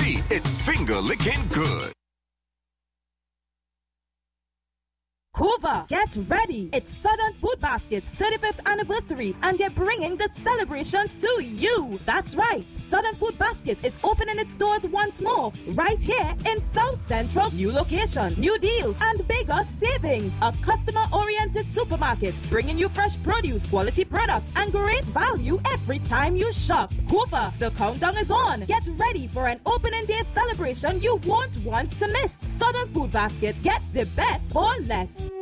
see it's finger-licking good. Hoover, get ready! It's Southern Food Basket's 35th anniversary, and they're bringing the celebrations to you. That's right, Southern Food Basket is opening its doors once more, right here in South Central. New location, new deals, and bigger savings. A customer-oriented supermarket, bringing you fresh produce, quality products, and great value every time you shop. Hoover, the countdown is on. Get ready for an opening day celebration you won't want to miss. Southern Food Basket gets the best for less.